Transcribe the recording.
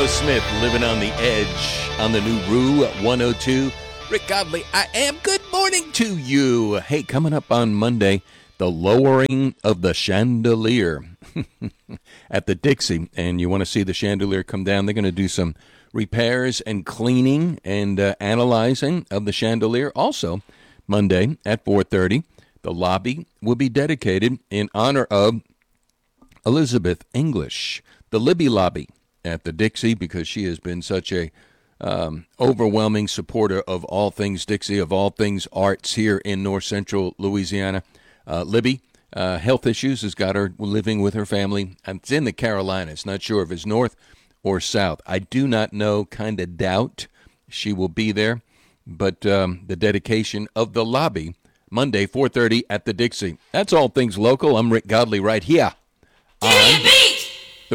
Smith, Living on the Edge on the new Rue 102. Rick Godley, I am. Good morning to you. Hey, coming up on Monday, the lowering of the chandelier at the Dixie. And you want to see the chandelier come down. They're going to do some repairs and cleaning and analyzing of the chandelier. Also, Monday at 4:30, the lobby will be dedicated in honor of Elizabeth English, the Libby Lobby at the Dixie, because she has been such a overwhelming supporter of all things Dixie, of all things arts here in north central Louisiana. Libby, health issues has got her living with her family. It's in the Carolinas. Not sure if it's north or south. I do not know, kind of doubt she will be there. But the dedication of the lobby, Monday, 4:30 at the Dixie. That's all things local. I'm Rick Godley right here. Give me a beat!